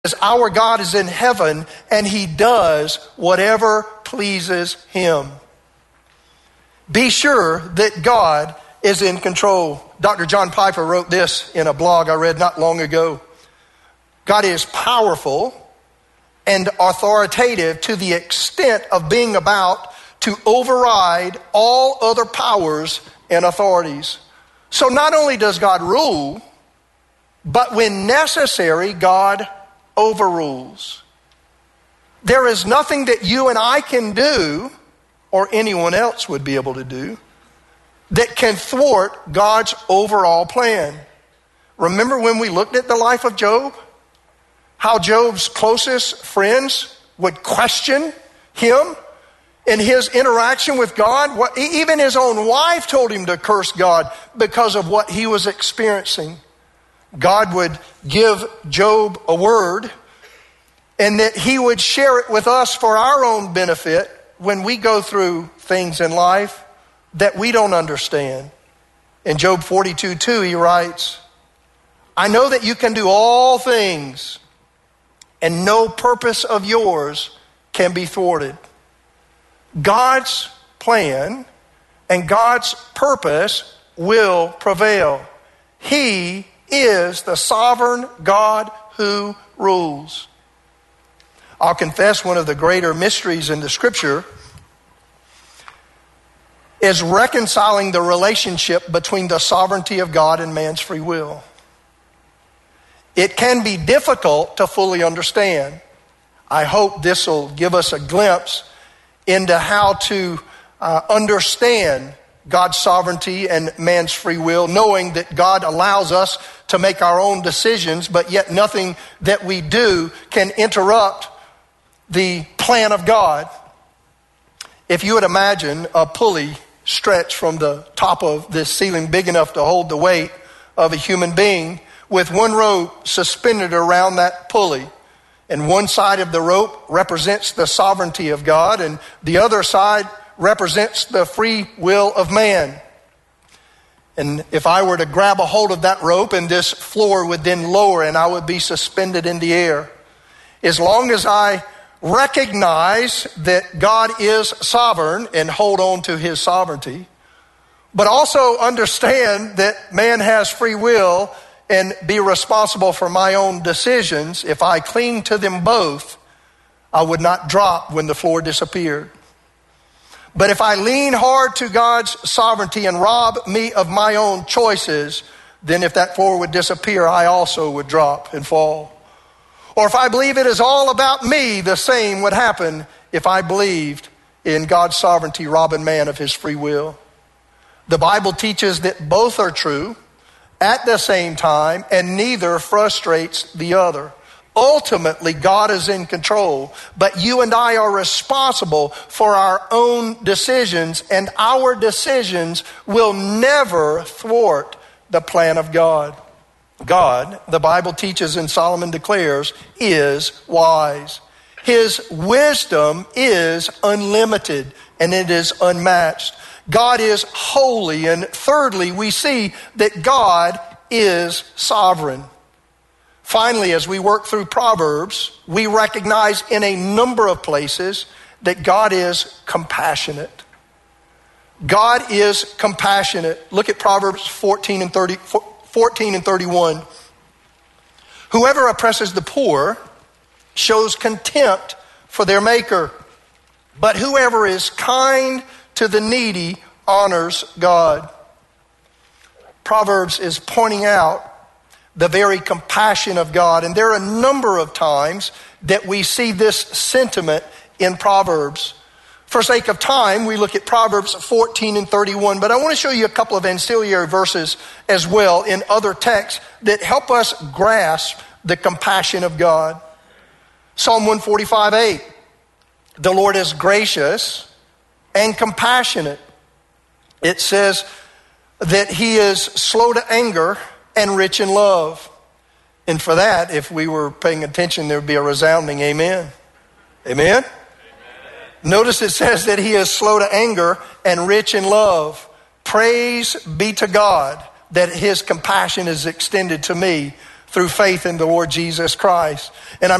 Our God is in heaven and he does whatever pleases him. Be sure that God is in control. Dr. John Piper wrote this in a blog I read not long ago. God is powerful and authoritative to the extent of being about to override all other powers and authorities. So not only does God rule, but when necessary, God overrules. There is nothing that you and I can do, or anyone else would be able to do, that can thwart God's overall plan. Remember when we looked at the life of Job? How Job's closest friends would question him in his interaction with God. Even his own wife told him to curse God because of what he was experiencing. God would give Job a word, and that he would share it with us for our own benefit when we go through things in life that we don't understand. In Job 42:2, he writes, I know that you can do all things, and no purpose of yours can be thwarted. God's plan and God's purpose will prevail. He is the sovereign God who rules. I'll confess one of the greater mysteries in the scripture is reconciling the relationship between the sovereignty of God and man's free will. It can be difficult to fully understand. I hope this will give us a glimpse into how to understand God's sovereignty and man's free will, knowing that God allows us to make our own decisions, but yet nothing that we do can interrupt the plan of God. If you would imagine a pulley stretched from the top of this ceiling big enough to hold the weight of a human being, with one rope suspended around that pulley, and one side of the rope represents the sovereignty of God, and the other side represents the free will of man. And if I were to grab a hold of that rope, and this floor would then lower and I would be suspended in the air, as long as I recognize that God is sovereign and hold on to his sovereignty, but also understand that man has free will and be responsible for my own decisions, if I cling to them both, I would not drop when the floor disappeared. But if I lean hard to God's sovereignty and rob me of my own choices, then if that floor would disappear, I also would drop and fall. Or if I believe it is all about me, the same would happen if I believed in God's sovereignty, robbing man of his free will. The Bible teaches that both are true at the same time, and neither frustrates the other. Ultimately, God is in control, but you and I are responsible for our own decisions, and our decisions will never thwart the plan of God. God, the Bible teaches and Solomon declares, is wise. His wisdom is unlimited and it is unmatched. God is holy, and thirdly, we see that God is sovereign. Finally, as we work through Proverbs, we recognize in a number of places that God is compassionate. God is compassionate. Look at Proverbs 14 and 31. Whoever oppresses the poor shows contempt for their maker, but whoever is kind to the needy honors God. Proverbs is pointing out the very compassion of God. And there are a number of times that we see this sentiment in Proverbs. For sake of time, we look at Proverbs 14 and 31, but I want to show you a couple of ancillary verses as well in other texts that help us grasp the compassion of God. Psalm 145:8, the Lord is gracious and compassionate. It says that he is slow to anger and rich in love. And for that, if we were paying attention, there would be a resounding amen. Amen? Notice it says that he is slow to anger and rich in love. Praise be to God that his compassion is extended to me through faith in the Lord Jesus Christ. And I'm